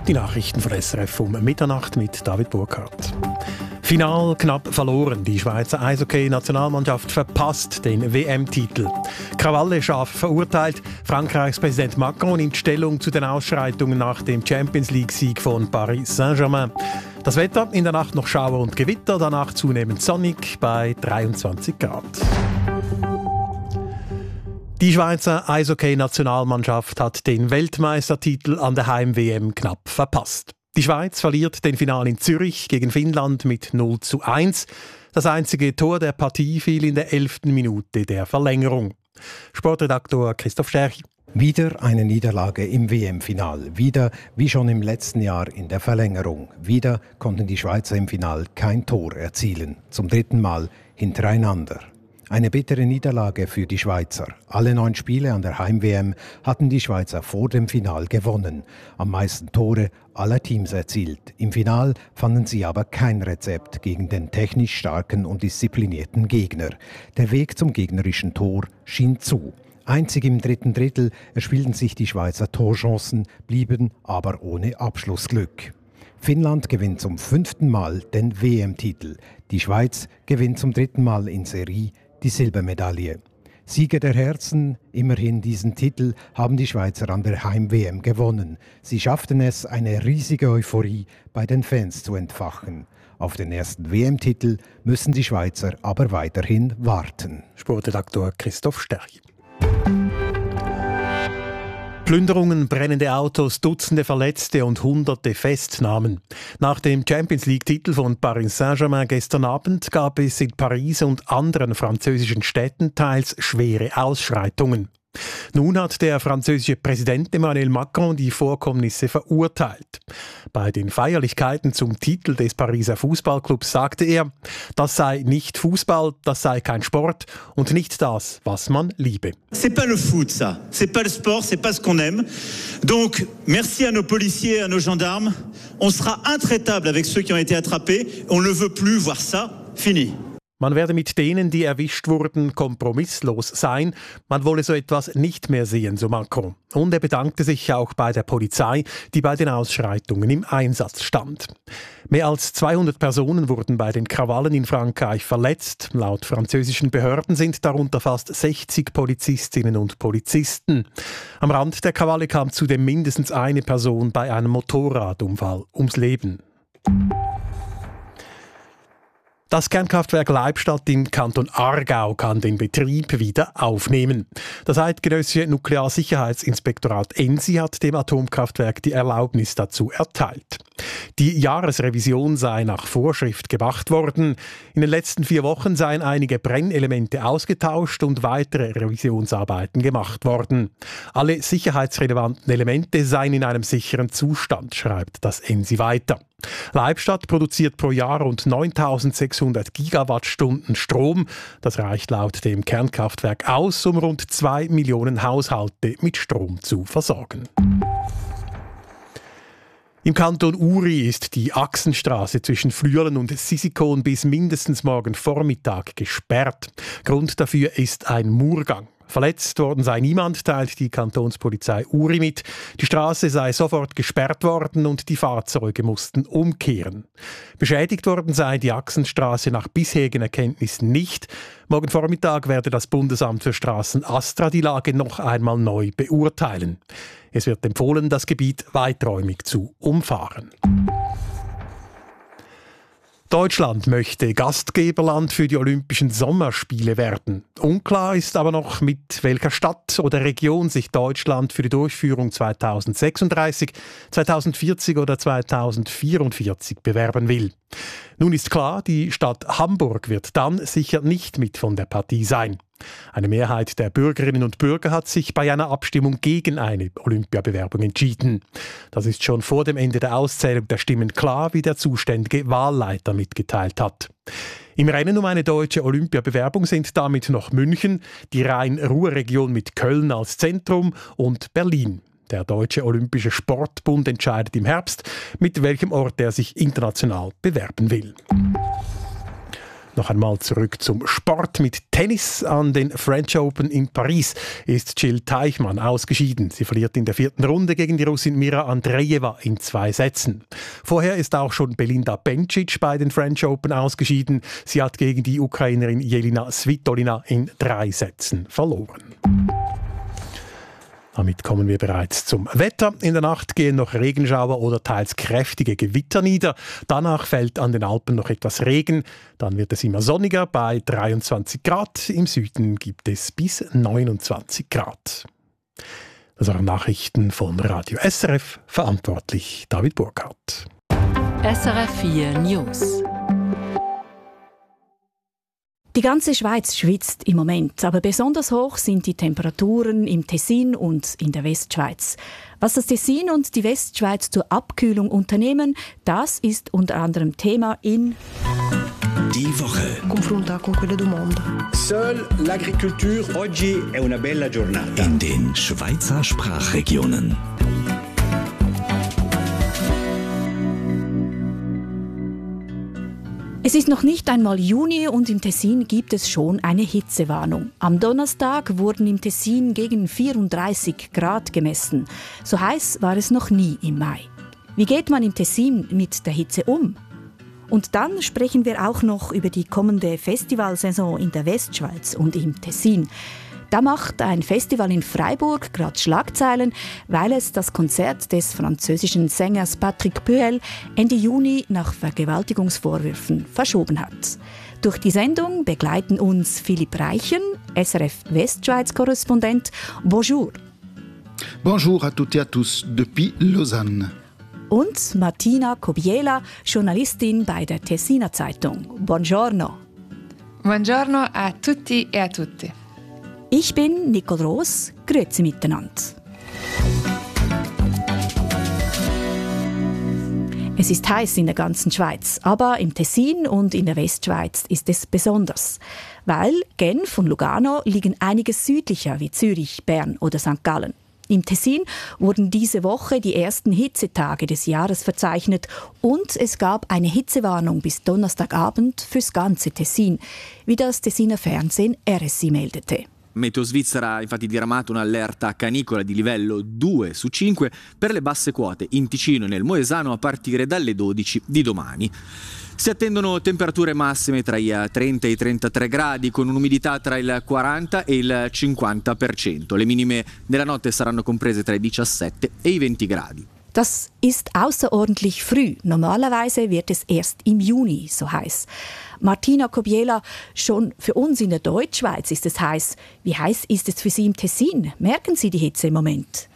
Die Nachrichten von SRF um Mitternacht mit David Burkhardt. Final knapp verloren. Die Schweizer Eishockey-Nationalmannschaft verpasst den WM-Titel. Krawalle scharf verurteilt. Frankreichs Präsident Macron nimmt Stellung zu den Ausschreitungen nach dem Champions-League-Sieg von Paris Saint-Germain. Das Wetter, in der Nacht noch Schauer und Gewitter, danach zunehmend sonnig bei 23 Grad. Die Schweizer Eishockey-Nationalmannschaft hat den Weltmeistertitel an der Heim-WM knapp verpasst. Die Schweiz verliert den Finale in Zürich gegen Finnland mit 0:1. Das einzige Tor der Partie fiel in der 11. Minute der Verlängerung. Sportredaktor Christoph Sterchi. Wieder eine Niederlage im WM-Final. Wieder wie schon im letzten Jahr in der Verlängerung. Wieder konnten die Schweizer im Final kein Tor erzielen. Zum 3. Mal hintereinander. Eine bittere Niederlage für die Schweizer. Alle 9 Spiele an der Heim-WM hatten die Schweizer vor dem Final gewonnen. Am meisten Tore aller Teams erzielt. Im Final fanden sie aber kein Rezept gegen den technisch starken und disziplinierten Gegner. Der Weg zum gegnerischen Tor schien zu. Einzig im 3. Drittel erspielten sich die Schweizer Torchancen, blieben aber ohne Abschlussglück. Finnland gewinnt zum 5. Mal den WM-Titel. Die Schweiz gewinnt zum 3. Mal in Serie die Silbermedaille. Sieger der Herzen, immerhin diesen Titel, haben die Schweizer an der Heim-WM gewonnen. Sie schafften es, eine riesige Euphorie bei den Fans zu entfachen. Auf den ersten WM-Titel müssen die Schweizer aber weiterhin warten. Sportredaktor Christoph Sterchi. Plünderungen, brennende Autos, Dutzende Verletzte und Hunderte Festnahmen. Nach dem Champions-League-Titel von Paris Saint-Germain gestern Abend gab es in Paris und anderen französischen Städten teils schwere Ausschreitungen. Nun hat der französische Präsident Emmanuel Macron die Vorkommnisse verurteilt. Bei den Feierlichkeiten zum Titel des Pariser Fußballclubs sagte er, das sei nicht Fußball, das sei kein Sport und nicht das, was man liebe. C'est pas le foot, ça. C'est pas le sport, c'est pas ce qu'on aime. Donc, merci à nos policiers, à nos gendarmes. On sera intraitable avec ceux qui ont été attrapés. On ne veut plus voir ça. Fini. Man werde mit denen, die erwischt wurden, kompromisslos sein. Man wolle so etwas nicht mehr sehen, so Macron. Und er bedankte sich auch bei der Polizei, die bei den Ausschreitungen im Einsatz stand. Mehr als 200 Personen wurden bei den Krawallen in Frankreich verletzt. Laut französischen Behörden sind darunter fast 60 Polizistinnen und Polizisten. Am Rand der Krawalle kam zudem mindestens eine Person bei einem Motorradunfall ums Leben. Das Kernkraftwerk Leibstadt im Kanton Aargau kann den Betrieb wieder aufnehmen. Das eidgenössische Nuklearsicherheitsinspektorat ENSI hat dem Atomkraftwerk die Erlaubnis dazu erteilt. Die Jahresrevision sei nach Vorschrift gemacht worden. In den letzten 4 Wochen seien einige Brennelemente ausgetauscht und weitere Revisionsarbeiten gemacht worden. Alle sicherheitsrelevanten Elemente seien in einem sicheren Zustand, schreibt das ENSI weiter. Leibstadt produziert pro Jahr rund 9.600 Gigawattstunden Strom. Das reicht laut dem Kernkraftwerk aus, um rund 2 Millionen Haushalte mit Strom zu versorgen. Im Kanton Uri ist die Achsenstraße zwischen Flüelen und Sisikon bis mindestens morgen Vormittag gesperrt. Grund dafür ist ein Murgang. Verletzt worden sei niemand, teilt die Kantonspolizei Uri mit. Die Straße sei sofort gesperrt worden und die Fahrzeuge mussten umkehren. Beschädigt worden sei die Achsenstraße nach bisherigen Erkenntnissen nicht. Morgen Vormittag werde das Bundesamt für Straßen ASTRA die Lage noch einmal neu beurteilen. Es wird empfohlen, das Gebiet weiträumig zu umfahren. Deutschland möchte Gastgeberland für die Olympischen Sommerspiele werden. Unklar ist aber noch, mit welcher Stadt oder Region sich Deutschland für die Durchführung 2036, 2040 oder 2044 bewerben will. Nun ist klar, die Stadt Hamburg wird dann sicher nicht mit von der Partie sein. Eine Mehrheit der Bürgerinnen und Bürger hat sich bei einer Abstimmung gegen eine Olympiabewerbung entschieden. Das ist schon vor dem Ende der Auszählung der Stimmen klar, wie der zuständige Wahlleiter mitgeteilt hat. Im Rennen um eine deutsche Olympiabewerbung sind damit noch München, die Rhein-Ruhr-Region mit Köln als Zentrum und Berlin. Der Deutsche Olympische Sportbund entscheidet im Herbst, mit welchem Ort er sich international bewerben will. Noch einmal zurück zum Sport. Mit Tennis an den French Open in Paris ist Jill Teichmann ausgeschieden. Sie verliert in der 4. Runde gegen die Russin Mira Andreeva in 2 Sätzen. Vorher ist auch schon Belinda Bencic bei den French Open ausgeschieden. Sie hat gegen die Ukrainerin Jelena Svitolina in 3 Sätzen verloren. Damit kommen wir bereits zum Wetter. In der Nacht gehen noch Regenschauer oder teils kräftige Gewitter nieder. Danach fällt an den Alpen noch etwas Regen. Dann wird es immer sonniger bei 23 Grad. Im Süden gibt es bis 29 Grad. Das waren Nachrichten von Radio SRF. Verantwortlich David Burkhardt. SRF 4 News. Die ganze Schweiz schwitzt im Moment, aber besonders hoch sind die Temperaturen im Tessin und in der Westschweiz. Was das Tessin und die Westschweiz zur Abkühlung unternehmen, das ist unter anderem Thema in Die Woche. Confronta con quelle du mondo. Seule l'agriculture. Oggi è una bella giornata. In den Schweizer Sprachregionen. Es ist noch nicht einmal Juni und im Tessin gibt es schon eine Hitzewarnung. Am Donnerstag wurden im Tessin gegen 34 Grad gemessen. So heiß war es noch nie im Mai. Wie geht man im Tessin mit der Hitze um? Und dann sprechen wir auch noch über die kommende Festivalsaison in der Westschweiz und im Tessin. Da macht ein Festival in Freiburg gerade Schlagzeilen, weil es das Konzert des französischen Sängers Patrick Puel Ende Juni nach Vergewaltigungsvorwürfen verschoben hat. Durch die Sendung begleiten uns Philipp Reichen, SRF Westschweiz-Korrespondent. Bonjour. Bonjour à toutes et à tous depuis Lausanne. Und Martina Kobiela, Journalistin bei der Tessiner Zeitung. Buongiorno. Buongiorno a tutti e a tutte. Ich bin Nicole Roos. Grüezi miteinander. Es ist heiß in der ganzen Schweiz, aber im Tessin und in der Westschweiz ist es besonders. Weil Genf und Lugano liegen einiges südlicher wie Zürich, Bern oder St. Gallen. Im Tessin wurden diese Woche die ersten Hitzetage des Jahres verzeichnet und es gab eine Hitzewarnung bis Donnerstagabend fürs ganze Tessin, wie das Tessiner Fernsehen RSI meldete. Meteo Svizzera ha infatti diramato un'allerta canicola di livello 2 su 5 per le basse quote in Ticino e nel Moesano a partire dalle 12 di domani. Si attendono temperature massime tra i 30 e i 33 gradi con un'umidità tra il 40 e il 50%. Le minime della notte saranno comprese tra i 17 e i 20 gradi. Das ist außerordentlich früh. Normalerweise wird es erst im Juni so heiß. Martina Kobiela, schon für uns in der Deutschschweiz ist es heiß. Wie heiß ist es für Sie im Tessin? Merken Sie die Hitze im Moment?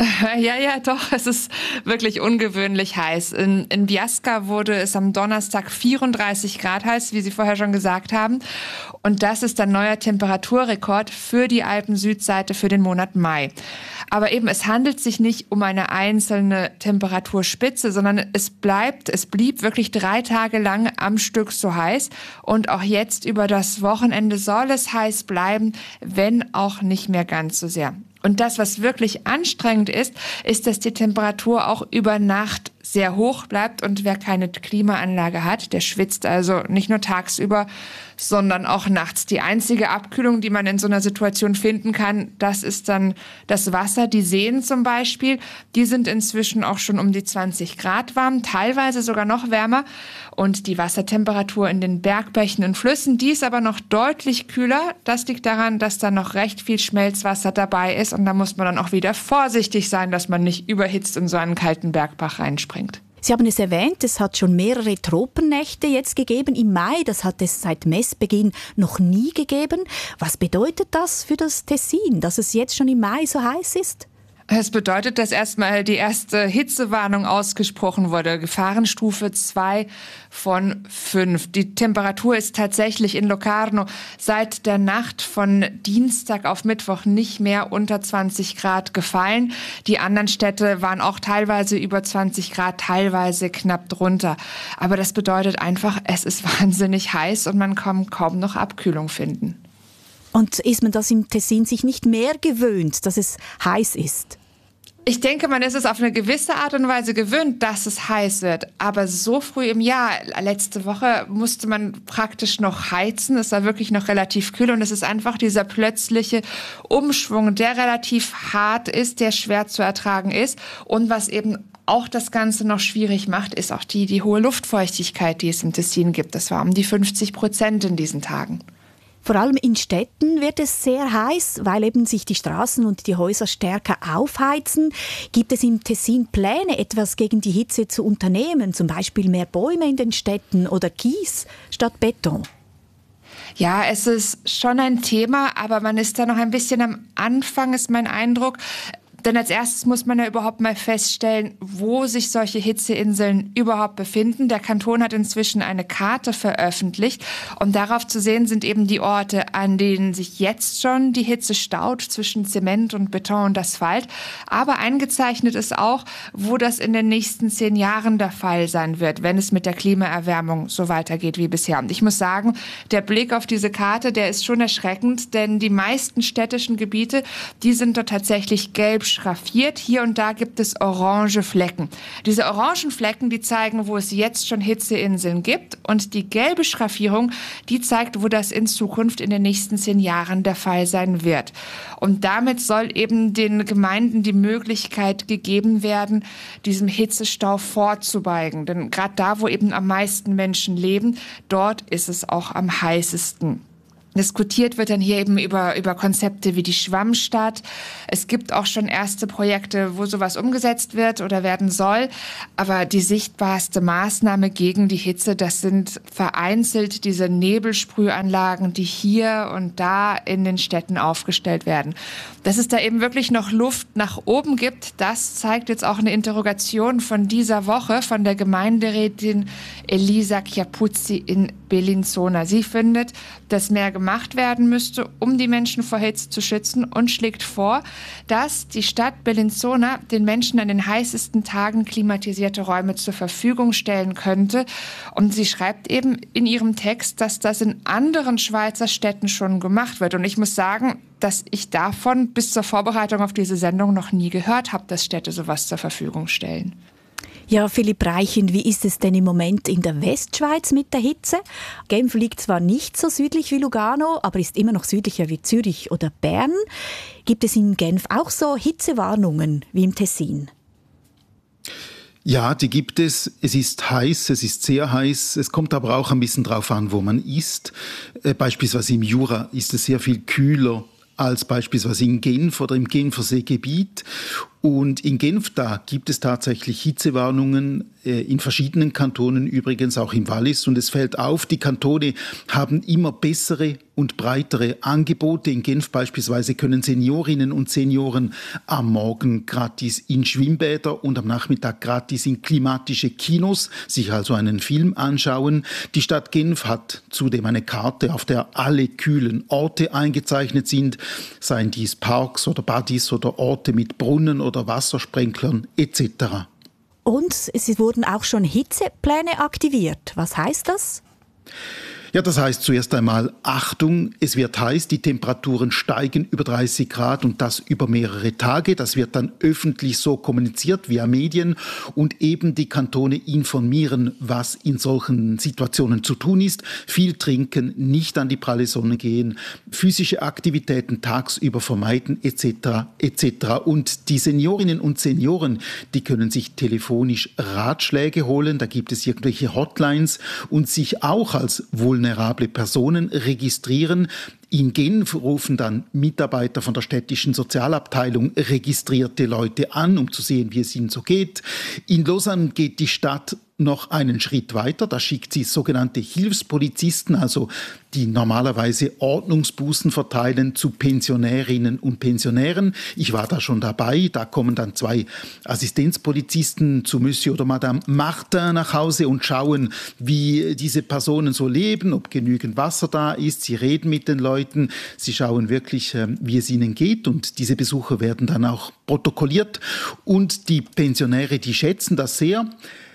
Ja, doch, es ist wirklich ungewöhnlich heiß. In Biasca wurde es am Donnerstag 34 Grad heiß, wie Sie vorher schon gesagt haben. Und das ist ein neuer Temperaturrekord für die Alpen-Südseite für den Monat Mai. Aber eben, es handelt sich nicht um eine einzelne Temperaturspitze, sondern es blieb wirklich 3 Tage lang am Stück so heiß. Und auch jetzt über das Wochenende soll es heiß bleiben, wenn auch nicht mehr ganz so sehr. Und das, was wirklich anstrengend ist, dass die Temperatur auch über Nacht sehr hoch bleibt und wer keine Klimaanlage hat, der schwitzt also nicht nur tagsüber, sondern auch nachts. Die einzige Abkühlung, die man in so einer Situation finden kann, das ist dann das Wasser. Die Seen zum Beispiel, die sind inzwischen auch schon um die 20 Grad warm, teilweise sogar noch wärmer. Und die Wassertemperatur in den Bergbächen und Flüssen, die ist aber noch deutlich kühler. Das liegt daran, dass da noch recht viel Schmelzwasser dabei ist. Und da muss man dann auch wieder vorsichtig sein, dass man nicht überhitzt in so einen kalten Bergbach reinspringt. Sie haben es erwähnt, es hat schon mehrere Tropennächte jetzt gegeben im Mai. Das hat es seit Messbeginn noch nie gegeben. Was bedeutet das für das Tessin, dass es jetzt schon im Mai so heiß ist? Es bedeutet, dass erstmal die erste Hitzewarnung ausgesprochen wurde. Gefahrenstufe 2 von 5. Die Temperatur ist tatsächlich in Locarno seit der Nacht von Dienstag auf Mittwoch nicht mehr unter 20 Grad gefallen. Die anderen Städte waren auch teilweise über 20 Grad, teilweise knapp drunter. Aber das bedeutet einfach, es ist wahnsinnig heiß und man kann kaum noch Abkühlung finden. Und ist man das im Tessin sich nicht mehr gewöhnt, dass es heiß ist? Ich denke, man ist es auf eine gewisse Art und Weise gewöhnt, dass es heiß wird. Aber so früh im Jahr, letzte Woche, musste man praktisch noch heizen. Es war wirklich noch relativ kühl und es ist einfach dieser plötzliche Umschwung, der relativ hart ist, der schwer zu ertragen ist. Und was eben auch das Ganze noch schwierig macht, ist auch die hohe Luftfeuchtigkeit, die es im Tessin gibt. Das war um die 50% in diesen Tagen. Vor allem in Städten wird es sehr heiß, weil eben sich die Straßen und die Häuser stärker aufheizen. Gibt es im Tessin Pläne, etwas gegen die Hitze zu unternehmen? Zum Beispiel mehr Bäume in den Städten oder Kies statt Beton? Ja, es ist schon ein Thema, aber man ist da noch ein bisschen am Anfang, ist mein Eindruck. Denn als erstes muss man ja überhaupt mal feststellen, wo sich solche Hitzeinseln überhaupt befinden. Der Kanton hat inzwischen eine Karte veröffentlicht und darauf zu sehen sind eben die Orte, an denen sich jetzt schon die Hitze staut zwischen Zement und Beton und Asphalt. Aber eingezeichnet ist auch, wo das in den nächsten 10 Jahren der Fall sein wird, wenn es mit der Klimaerwärmung so weitergeht wie bisher. Und ich muss sagen, der Blick auf diese Karte, der ist schon erschreckend, denn die meisten städtischen Gebiete, die sind dort tatsächlich gelb schraffiert. Hier und da gibt es orange Flecken. Diese orangen Flecken, die zeigen, wo es jetzt schon Hitzeinseln gibt. Und die gelbe Schraffierung, die zeigt, wo das in Zukunft in den nächsten 10 Jahren der Fall sein wird. Und damit soll eben den Gemeinden die Möglichkeit gegeben werden, diesem Hitzestau vorzubeugen. Denn gerade da, wo eben am meisten Menschen leben, dort ist es auch am heißesten. Diskutiert wird dann hier eben über Konzepte wie die Schwammstadt. Es gibt auch schon erste Projekte, wo sowas umgesetzt wird oder werden soll. Aber die sichtbarste Maßnahme gegen die Hitze, das sind vereinzelt diese Nebelsprühanlagen, die hier und da in den Städten aufgestellt werden. Dass es da eben wirklich noch Luft nach oben gibt, das zeigt jetzt auch eine Interrogation von dieser Woche von der Gemeinderätin Elisa Chiapuzzi in Bellinzona. Sie findet, dass mehr gemacht werden müsste, um die Menschen vor Hitze zu schützen und schlägt vor, dass die Stadt Bellinzona den Menschen an den heißesten Tagen klimatisierte Räume zur Verfügung stellen könnte. Und sie schreibt eben in ihrem Text, dass das in anderen Schweizer Städten schon gemacht wird. Und ich muss sagen, dass ich davon bis zur Vorbereitung auf diese Sendung noch nie gehört habe, dass Städte sowas zur Verfügung stellen. Ja, Philipp Reichen, wie ist es denn im Moment in der Westschweiz mit der Hitze? Genf liegt zwar nicht so südlich wie Lugano, aber ist immer noch südlicher wie Zürich oder Bern. Gibt es in Genf auch so Hitzewarnungen wie im Tessin? Ja, die gibt es. Es ist heiß, es ist sehr heiß. Es kommt aber auch ein bisschen drauf an, wo man ist. Beispielsweise im Jura ist es sehr viel kühler als beispielsweise in Genf oder im Genferseegebiet. Und in Genf, da gibt es tatsächlich Hitzewarnungen, in verschiedenen Kantonen übrigens, auch im Wallis. Und es fällt auf, die Kantone haben immer bessere und breitere Angebote. In Genf beispielsweise können Seniorinnen und Senioren am Morgen gratis in Schwimmbäder und am Nachmittag gratis in klimatische Kinos sich also einen Film anschauen. Die Stadt Genf hat zudem eine Karte, auf der alle kühlen Orte eingezeichnet sind, seien dies Parks oder Badis oder Orte mit Brunnen oder Wassersprenklern etc. Und es wurden auch schon Hitzepläne aktiviert. Was heißt das? Ja, das heißt zuerst einmal, Achtung, es wird heiß, die Temperaturen steigen über 30 Grad und das über mehrere Tage. Das wird dann öffentlich so kommuniziert via Medien und eben die Kantone informieren, was in solchen Situationen zu tun ist. Viel trinken, nicht an die pralle Sonne gehen, physische Aktivitäten tagsüber vermeiden etc. etc. Und die Seniorinnen und Senioren, die können sich telefonisch Ratschläge holen. Da gibt es irgendwelche Hotlines und sich auch als vulnerable Personen registrieren. In Genf rufen dann Mitarbeiter von der städtischen Sozialabteilung registrierte Leute an, um zu sehen, wie es ihnen so geht. In Lausanne geht die Stadt noch einen Schritt weiter. Da schickt sie sogenannte Hilfspolizisten, also die normalerweise Ordnungsbußen verteilen, zu Pensionärinnen und Pensionären. Ich war da schon dabei. Da kommen dann 2 Assistenzpolizisten zu Monsieur oder Madame Martin nach Hause und schauen, wie diese Personen so leben, ob genügend Wasser da ist. Sie reden mit den Leuten. Sie schauen wirklich, wie es ihnen geht. Und diese Besuche werden dann auch protokolliert. Und die Pensionäre, die schätzen das sehr.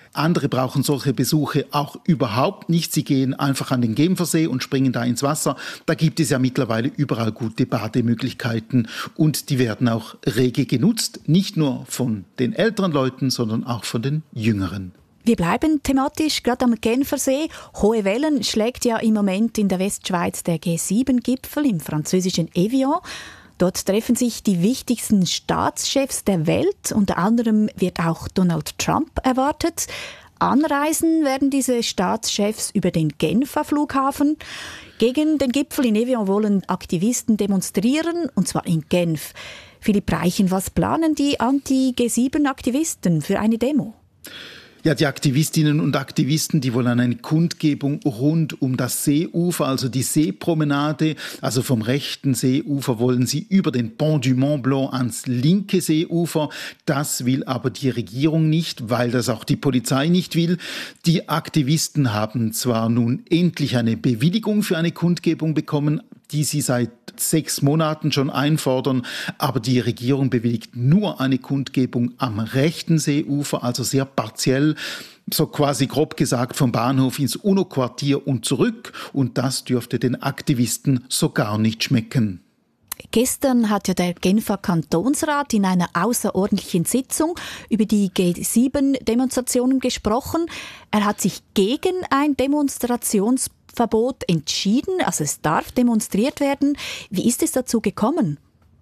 Andere brauchen solche Besuche auch überhaupt nicht. Sie gehen einfach an den Genfersee und springen da ins Wasser. Da gibt es ja mittlerweile überall gute Bademöglichkeiten und die werden auch rege genutzt. Nicht nur von den älteren Leuten, sondern auch von den jüngeren. Wir bleiben thematisch gerade am Genfersee. Hohe Wellen schlägt ja im Moment in der Westschweiz der G7-Gipfel im französischen Evian. Dort treffen sich die wichtigsten Staatschefs der Welt. Unter anderem wird auch Donald Trump erwartet. Anreisen werden diese Staatschefs über den Genfer Flughafen. Gegen den Gipfel in Evian wollen Aktivisten demonstrieren, und zwar in Genf. Philipp Reichen, was planen die Anti-G7-Aktivisten für eine Demo? Ja, die Aktivistinnen und Aktivisten, die wollen eine Kundgebung rund um das Seeufer, also die Seepromenade. Also vom rechten Seeufer wollen sie über den Pont du Mont Blanc ans linke Seeufer. Das will aber die Regierung nicht, weil das auch die Polizei nicht will. Die Aktivisten haben zwar nun endlich eine Bewilligung für eine Kundgebung bekommen, die sie seit 6 Monaten schon einfordern, aber die Regierung bewilligt nur eine Kundgebung am rechten Seeufer, also sehr partiell, so quasi grob gesagt vom Bahnhof ins UNO-Quartier und zurück, und das dürfte den Aktivisten so gar nicht schmecken. Gestern hat ja der Genfer Kantonsrat in einer außerordentlichen Sitzung über die G7-Demonstrationen gesprochen. Er hat sich gegen ein Demonstrationsverbot entschieden, also es darf demonstriert werden. Wie ist es dazu gekommen?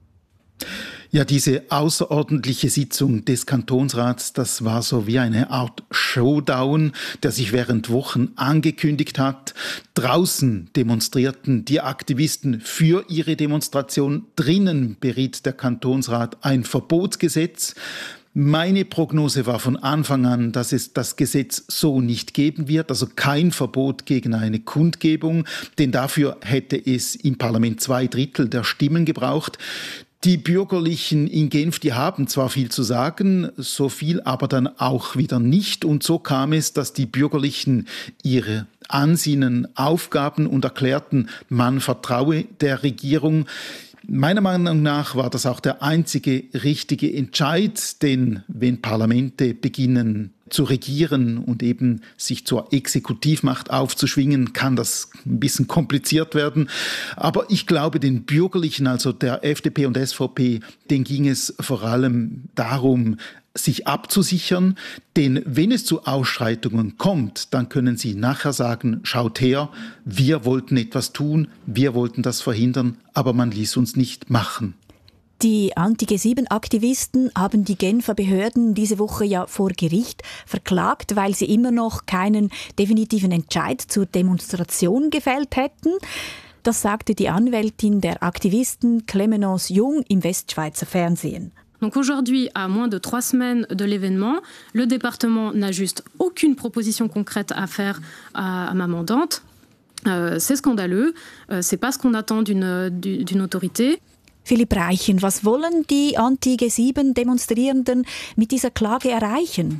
Ja, diese außerordentliche Sitzung des Kantonsrats, das war so wie eine Art Showdown, der sich während Wochen angekündigt hat. Draußen demonstrierten die Aktivisten für ihre Demonstration. Drinnen beriet der Kantonsrat ein Verbotsgesetz. Meine Prognose war von Anfang an, dass es das Gesetz so nicht geben wird, also kein Verbot gegen eine Kundgebung, denn dafür hätte es im Parlament 2/3 der Stimmen gebraucht. Die Bürgerlichen in Genf, die haben zwar viel zu sagen, so viel aber dann auch wieder nicht. Und so kam es, dass die Bürgerlichen ihre Ansinnen aufgaben und erklärten, man vertraue der Regierung. Meiner Meinung nach war das auch der einzige richtige Entscheid, denn wenn Parlamente beginnen zu regieren und eben sich zur Exekutivmacht aufzuschwingen, kann das ein bisschen kompliziert werden. Aber ich glaube, den Bürgerlichen, also der FDP und SVP, denen ging es vor allem darum, sich abzusichern. Denn wenn es zu Ausschreitungen kommt, dann können sie nachher sagen, schaut her, wir wollten etwas tun, wir wollten das verhindern, aber man ließ uns nicht machen. Die Anti-G7-Aktivisten haben die Genfer Behörden diese Woche ja vor Gericht verklagt, weil sie immer noch keinen definitiven Entscheid zur Demonstration gefällt hätten. Das sagte die Anwältin der Aktivisten Clémence Jung im Westschweizer Fernsehen. Donc aujourd'hui, à moins de 3 semaines de l'événement, le département n'a juste aucune proposition concrète à faire à ma mandante. C'est scandaleux, c'est pas ce qu'on attend d'une autorité. Philipp Reichen, was wollen die Anti-G7-Demonstrierenden mit dieser Klage erreichen?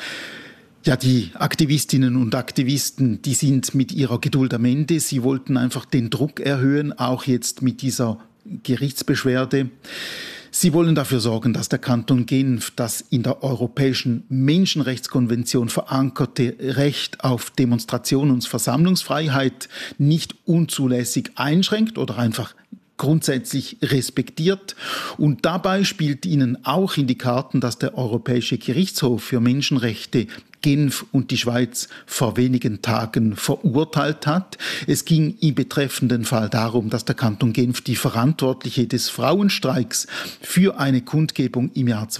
Ja, die Aktivistinnen und Aktivisten, die sind mit ihrer Geduld am Ende. Sie wollten einfach den Druck erhöhen, auch jetzt mit dieser Gerichtsbeschwerde. Sie wollen dafür sorgen, dass der Kanton Genf das in der Europäischen Menschenrechtskonvention verankerte Recht auf Demonstration und Versammlungsfreiheit nicht unzulässig einschränkt oder einfach grundsätzlich respektiert. Und dabei spielt ihnen auch in die Karten, dass der Europäische Gerichtshof für Menschenrechte Genf und die Schweiz vor wenigen Tagen verurteilt hat. Es ging im betreffenden Fall darum, dass der Kanton Genf die Verantwortliche des Frauenstreiks für eine Kundgebung im Jahr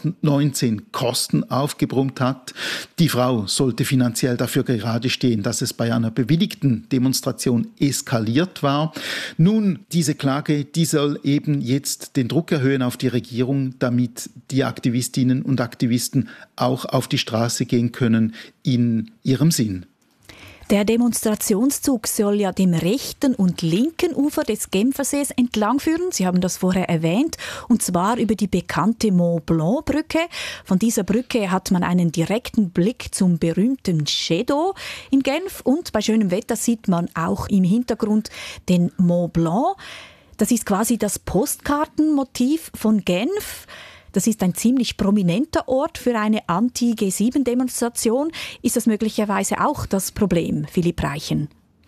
2019 Kosten aufgebrummt hat. Die Frau sollte finanziell dafür gerade stehen, dass es bei einer bewilligten Demonstration eskaliert war. Nun, diese Klage, die soll eben jetzt den Druck erhöhen auf die Regierung, damit die Aktivistinnen und Aktivisten auch auf die Straße gehen können in ihrem Sinn. Der Demonstrationszug soll ja dem rechten und linken Ufer des Genfersees entlangführen. Sie haben das vorher erwähnt, und zwar über die bekannte Mont Blanc Brücke. Von dieser Brücke hat man einen direkten Blick zum berühmten Jet d'Eau in Genf, und bei schönem Wetter sieht man auch im Hintergrund den Mont Blanc. Das ist quasi das Postkartenmotiv von Genf. Das ist ein ziemlich prominenter Ort für eine Anti-G7-Demonstration. Ist das möglicherweise auch das Problem, Philipp Reichen?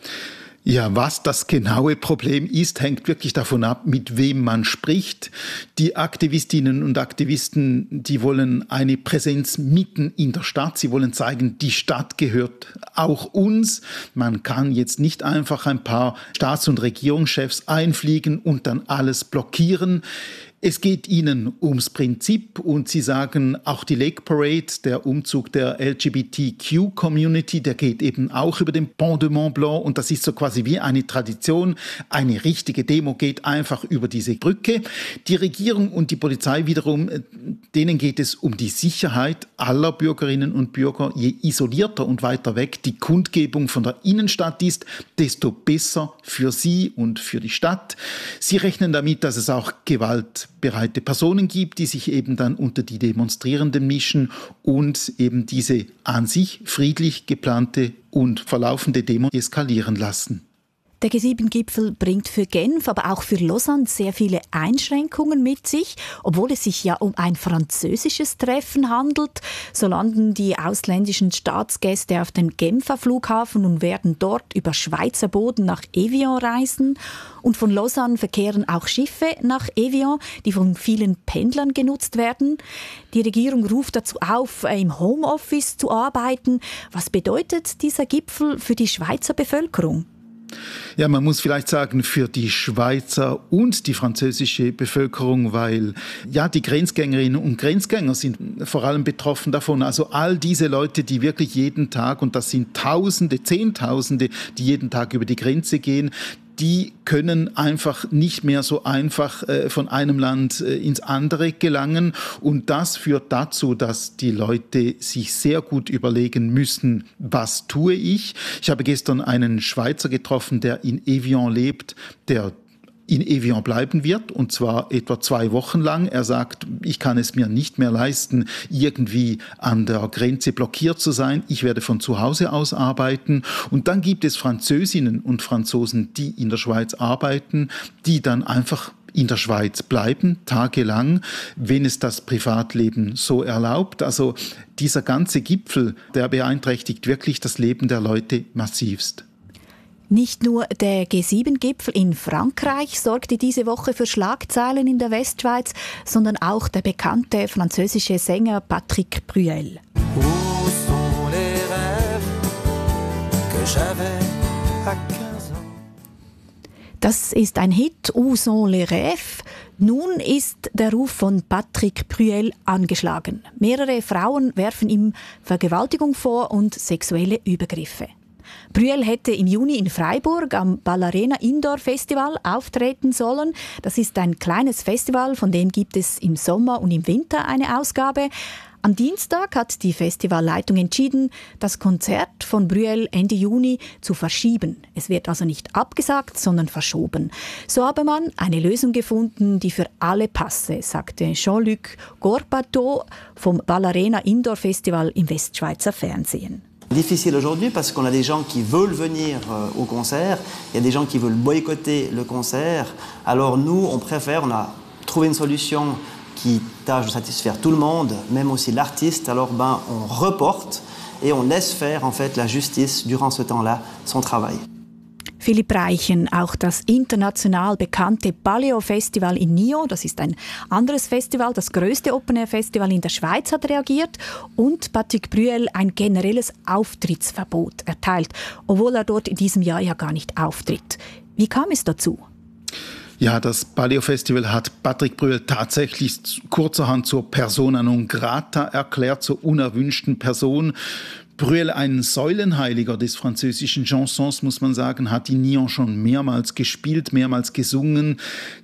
Ja, was das genaue Problem ist, hängt wirklich davon ab, mit wem man spricht. Die Aktivistinnen und Aktivisten, die wollen eine Präsenz mitten in der Stadt. Sie wollen zeigen, die Stadt gehört auch uns. Man kann jetzt nicht einfach ein paar Staats- und Regierungschefs einfliegen und dann alles blockieren. Es geht ihnen ums Prinzip und sie sagen, auch die Lake Parade, der Umzug der LGBTQ-Community, der geht eben auch über den Pont de Mont Blanc und das ist so quasi wie eine Tradition. Eine richtige Demo geht einfach über diese Brücke. Die Regierung und die Polizei wiederum, denen geht es um die Sicherheit aller Bürgerinnen und Bürger. Je isolierter und weiter weg die Kundgebung von der Innenstadt ist, desto besser für sie und für die Stadt. Sie rechnen damit, dass es auch gewaltbereite Personen gibt, die sich eben dann unter die Demonstrierenden mischen und eben diese an sich friedlich geplante und verlaufende Demo eskalieren lassen. Der G7-Gipfel bringt für Genf, aber auch für Lausanne sehr viele Einschränkungen mit sich. Obwohl es sich ja um ein französisches Treffen handelt, so landen die ausländischen Staatsgäste auf dem Genfer Flughafen und werden dort über Schweizer Boden nach Evian reisen. Und von Lausanne verkehren auch Schiffe nach Evian, die von vielen Pendlern genutzt werden. Die Regierung ruft dazu auf, im Homeoffice zu arbeiten. Was bedeutet dieser Gipfel für die Schweizer Bevölkerung? Ja, man muss vielleicht sagen, für die Schweizer und die französische Bevölkerung, weil ja die Grenzgängerinnen und Grenzgänger sind vor allem betroffen davon. Also all diese Leute, die wirklich jeden Tag, und das sind Tausende, Zehntausende, die jeden Tag über die Grenze gehen, die können einfach nicht mehr so einfach von einem Land ins andere gelangen. Und das führt dazu, dass die Leute sich sehr gut überlegen müssen, was tue ich? Ich habe gestern einen Schweizer getroffen, der in Evian lebt, der in Evian bleiben wird, und zwar etwa 2 Wochen lang. Er sagt, ich kann es mir nicht mehr leisten, irgendwie an der Grenze blockiert zu sein. Ich werde von zu Hause aus arbeiten. Und dann gibt es Französinnen und Franzosen, die in der Schweiz arbeiten, die dann einfach in der Schweiz bleiben, tagelang, wenn es das Privatleben so erlaubt. Also dieser ganze Gipfel, der beeinträchtigt wirklich das Leben der Leute massivst. Nicht nur der G7-Gipfel in Frankreich sorgte diese Woche für Schlagzeilen in der Westschweiz, sondern auch der bekannte französische Sänger Patrick Bruel. Das ist ein Hit, Où sont les rêves? Nun ist der Ruf von Patrick Bruel angeschlagen. Mehrere Frauen werfen ihm Vergewaltigung vor und sexuelle Übergriffe. Bruel hätte im Juni in Freiburg am Ballarena Indoor Festival auftreten sollen. Das ist ein kleines Festival, von dem gibt es im Sommer und im Winter eine Ausgabe. Am Dienstag hat die Festivalleitung entschieden, das Konzert von Bruel Ende Juni zu verschieben. Es wird also nicht abgesagt, sondern verschoben. So habe man eine Lösung gefunden, die für alle passe, sagte Jean-Luc Gorbateau vom Ballarena Indoor Festival im Westschweizer Fernsehen. Difficile aujourd'hui parce qu'on a des gens qui veulent venir au concert, il y a des gens qui veulent boycotter le concert. Alors nous, on a trouvé une solution qui tâche de satisfaire tout le monde, même aussi l'artiste. Alors on reporte et on laisse faire en fait la justice durant ce temps-là son travail. Philipp Reichen, auch das international bekannte Paleo-Festival in Nyon, das ist ein anderes Festival, das grösste Open-Air-Festival in der Schweiz, hat reagiert und Patrick Bruel ein generelles Auftrittsverbot erteilt, obwohl er dort in diesem Jahr ja gar nicht auftritt. Wie kam es dazu? Ja, das Paleo-Festival hat Patrick Bruel tatsächlich kurzerhand zur Persona non grata erklärt, zur unerwünschten Person. Bruel, ein Säulenheiliger des französischen Chansons, muss man sagen, hat in Nyon schon mehrmals gespielt, mehrmals gesungen.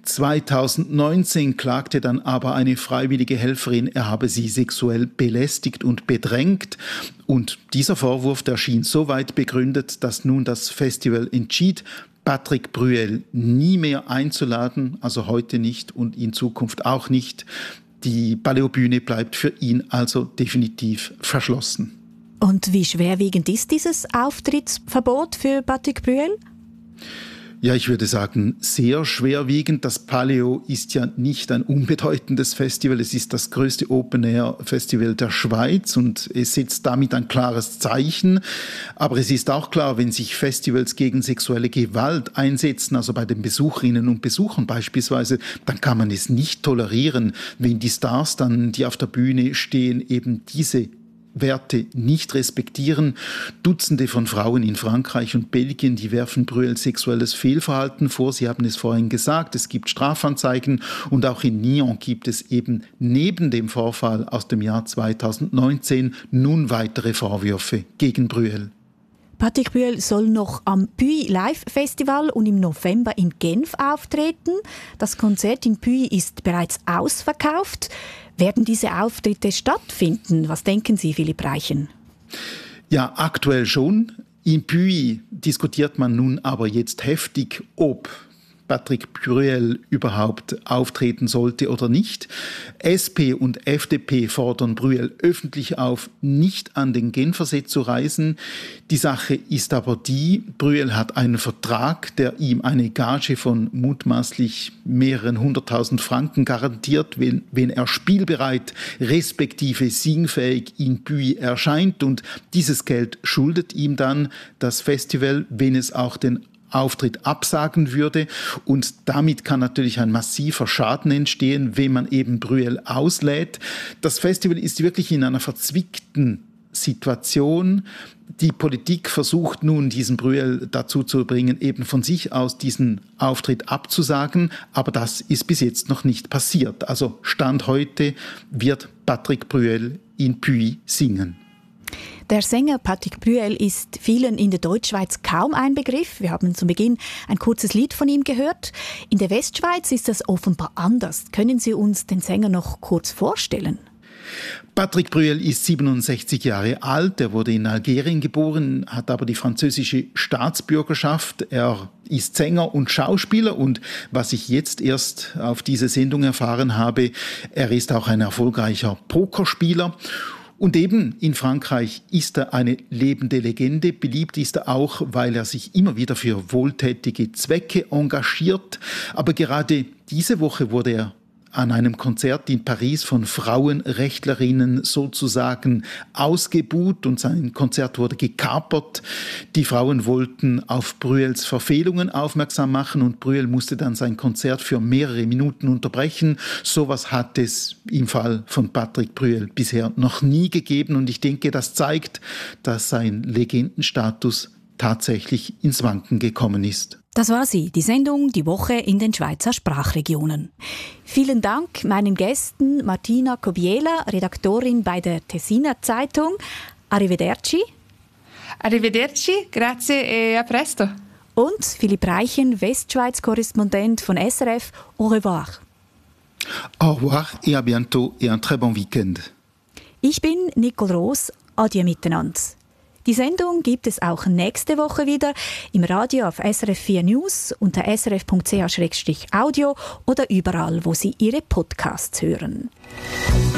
2019 klagte dann aber eine freiwillige Helferin, er habe sie sexuell belästigt und bedrängt. Und dieser Vorwurf, der schien so weit begründet, dass nun das Festival entschied, Patrick Bruel nie mehr einzuladen, also heute nicht und in Zukunft auch nicht. Die Paleo-Bühne bleibt für ihn also definitiv verschlossen. Und wie schwerwiegend ist dieses Auftrittsverbot für Patrick Bruel? Ja, ich würde sagen, sehr schwerwiegend. Das Paleo ist ja nicht ein unbedeutendes Festival. Es ist das größte Open-Air-Festival der Schweiz und es setzt damit ein klares Zeichen. Aber es ist auch klar, wenn sich Festivals gegen sexuelle Gewalt einsetzen, also bei den Besucherinnen und Besuchern beispielsweise, dann kann man es nicht tolerieren, wenn die Stars dann, die auf der Bühne stehen, eben diese Werte nicht respektieren. Dutzende von Frauen in Frankreich und Belgien, die werfen Brüel sexuelles Fehlverhalten vor. Sie haben es vorhin gesagt, es gibt Strafanzeigen und auch in Nyon gibt es eben neben dem Vorfall aus dem Jahr 2019 nun weitere Vorwürfe gegen Brüel. Patrick Brüel soll noch am Puy Live Festival und im November in Genf auftreten. Das Konzert in Puy ist bereits ausverkauft. Werden diese Auftritte stattfinden? Was denken Sie, Philipp Reichen? Ja, aktuell schon. In Puy diskutiert man nun aber jetzt heftig, ob Patrick Brüel überhaupt auftreten sollte oder nicht. SP und FDP fordern Brüel öffentlich auf, nicht an den Genfersee zu reisen. Die Sache ist aber die, Brüel hat einen Vertrag, der ihm eine Gage von mutmaßlich mehreren 100.000 Franken garantiert, wenn er spielbereit respektive singfähig in Puy erscheint. Und dieses Geld schuldet ihm dann das Festival, wenn es auch den Auftritt absagen würde. Und damit kann natürlich ein massiver Schaden entstehen, wenn man eben Brüel auslädt. Das Festival ist wirklich in einer verzwickten Situation. Die Politik versucht nun, diesen Brüel dazu zu bringen, eben von sich aus diesen Auftritt abzusagen. Aber das ist bis jetzt noch nicht passiert. Also Stand heute wird Patrick Brüel in Puy singen. Der Sänger Patrick Brüel ist vielen in der Deutschschweiz kaum ein Begriff. Wir haben zu Beginn ein kurzes Lied von ihm gehört. In der Westschweiz ist das offenbar anders. Können Sie uns den Sänger noch kurz vorstellen? Patrick Brüel ist 67 Jahre alt. Er wurde in Algerien geboren, hat aber die französische Staatsbürgerschaft. Er ist Sänger und Schauspieler und was ich jetzt erst auf diese Sendung erfahren habe, er ist auch ein erfolgreicher Pokerspieler. Und eben in Frankreich ist er eine lebende Legende. Beliebt ist er auch, weil er sich immer wieder für wohltätige Zwecke engagiert. Aber gerade diese Woche wurde er an einem Konzert in Paris von Frauenrechtlerinnen sozusagen ausgebuht und sein Konzert wurde gekapert. Die Frauen wollten auf Brüels Verfehlungen aufmerksam machen und Brüel musste dann sein Konzert für mehrere Minuten unterbrechen. Sowas hat es im Fall von Patrick Brüel bisher noch nie gegeben und ich denke, das zeigt, dass sein Legendenstatus tatsächlich ins Wanken gekommen ist. Das war sie, die Sendung Die Woche in den Schweizer Sprachregionen. Vielen Dank meinen Gästen Martina Kobiela, Redaktorin bei der Tessiner Zeitung. Arrivederci. Arrivederci, grazie e a presto. Und Philipp Reichen, Westschweiz-Korrespondent von SRF. Au revoir. Au revoir et à bientôt et un très bon week-end. Ich bin Nicole Roos. Adieu miteinander. Die Sendung gibt es auch nächste Woche wieder im Radio auf SRF 4 News unter srf.ch/audio oder überall, wo Sie Ihre Podcasts hören.